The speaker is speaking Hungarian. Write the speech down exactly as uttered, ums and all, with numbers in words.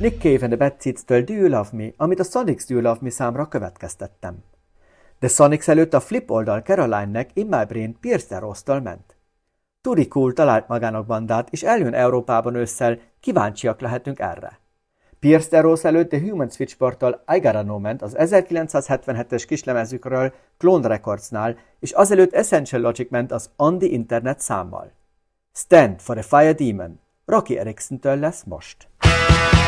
Nick Cave and the Bad Seeds-től Do You Love Me, amit a Sonics Do You Love Me számra következtettem. De Sonics előtt a Flip oldal Caroline-nek In My Brain Pierce the Rose-től ment. Turi Cool talált magának bandát, és eljön Európában ősszel, kíváncsiak lehetünk erre. Pierce the Rose előtt a Human Switchboard-tól I Gotta Know ment az ezerkilencszázhetvenhetes kislemezükről Clone Recordsnál, és azelőtt Essential Logic ment az On the Internet számmal. Stand for the Fire Demon, Rocky Erickson-től lesz most.